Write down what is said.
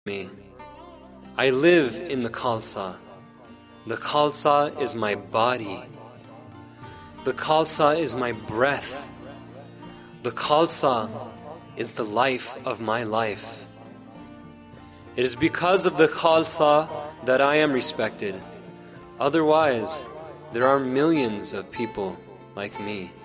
me. I live in the Khalsa. The Khalsa is my body. The Khalsa is my breath. The Khalsa is the life of my life. It is because of the Khalsa that I am respected. Otherwise, there are millions of people like me.